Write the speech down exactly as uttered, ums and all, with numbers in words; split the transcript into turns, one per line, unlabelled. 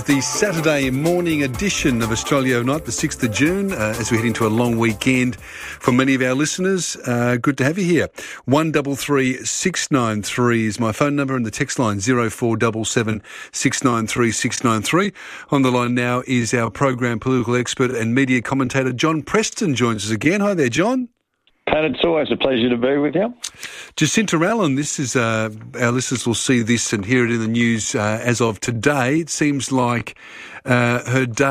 The Saturday morning edition of Australia Night, the sixth of June, uh, as we head into a long weekend for many of our listeners. Uh, good to have you here. one three three, six nine three is my phone number, and the text line zero four seven seven, six nine three, six nine three. On the line now is our program political expert and media commentator John Preston joins us again. Hi there, John.
Pat, it's always a pleasure to be with you.
Jacinta Allen, this is, uh, our listeners will see this and hear it in the news uh, as of today. It seems like uh, her day